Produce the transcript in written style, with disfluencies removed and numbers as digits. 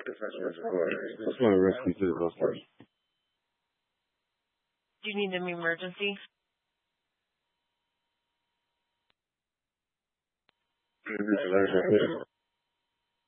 That's one of the rescue to the hospital. Do you need an emergency? Like I said,